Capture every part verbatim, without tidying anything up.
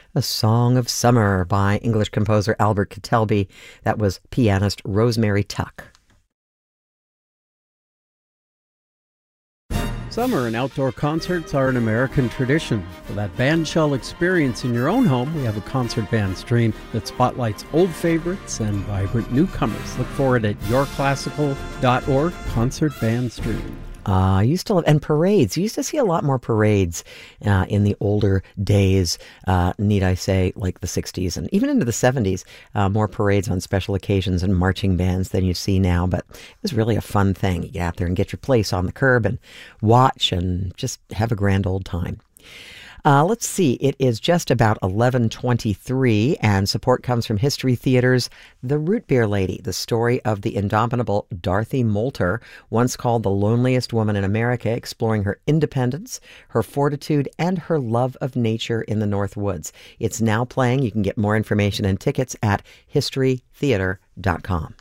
A Song of Summer by English composer Albert Kettelby. That was pianist Rosemary Tuck. Summer and outdoor concerts are an American tradition. For that bandshell experience in your own home, we have a concert band stream that spotlights old favorites and vibrant newcomers. Look for it at your classical dot org, concert band stream. Uh, I used to love, and parades. You used to see a lot more parades uh, in the older days, uh, need I say, like the sixties and even into the seventies, uh, more parades on special occasions and marching bands than you see now. But it was really a fun thing. You get out there and get your place on the curb and watch and just have a grand old time. Uh, let's see, it is just about eleven twenty-three, and support comes from History Theater's The Root Beer Lady, the story of the indomitable Dorothy Moulter, once called the loneliest woman in America, exploring her independence, her fortitude, and her love of nature in the North Woods. It's now playing. You can get more information and tickets at history theater dot com.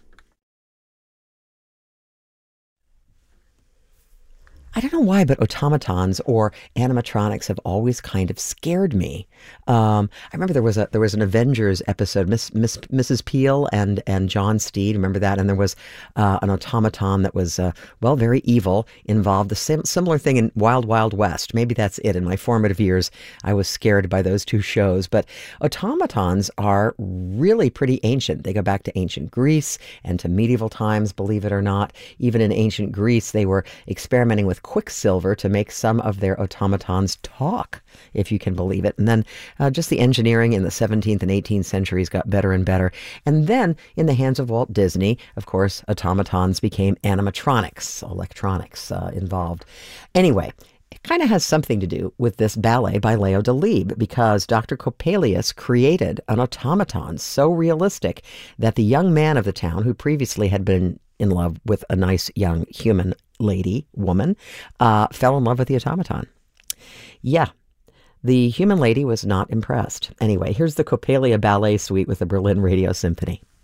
I don't know why, but automatons or animatronics have always kind of scared me. Um, I remember there was a there was an Avengers episode, Miss, Miss Missus Peel and and John Steed. Remember that? And there was uh, an automaton that was uh, well, very evil. Involved the sim- similar thing in Wild Wild West. Maybe that's it. In my formative years, I was scared by those two shows. But automatons are really pretty ancient. They go back to ancient Greece and to medieval times. Believe it or not, even in ancient Greece, they were experimenting with quicksilver to make some of their automatons talk, if you can believe it. And then uh, just the engineering in the seventeenth and eighteenth centuries got better and better. And then in the hands of Walt Disney, of course, automatons became animatronics, electronics uh, involved. Anyway, it kind of has something to do with this ballet by Leo Delibes, because Doctor Coppelius created an automaton so realistic that the young man of the town, who previously had been in love with a nice young human lady, woman, uh, fell in love with the automaton. Yeah, the human lady was not impressed. Anyway, here's the Coppelia Ballet Suite with the Berlin Radio Symphony.